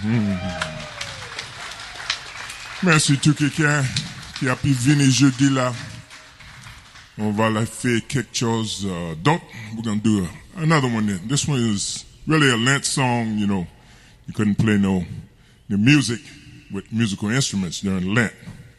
Merci tout quelqu'un qui a pu venir jeudi là. On va la faire quelque chose d'autre. We're going to do another one then. This one is really a Lent song, you know. You couldn't play no music with musical instruments during Lent.